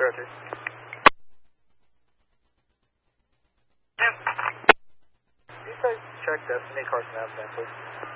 Roger. Can you guys check Destiny Carson Ave, please?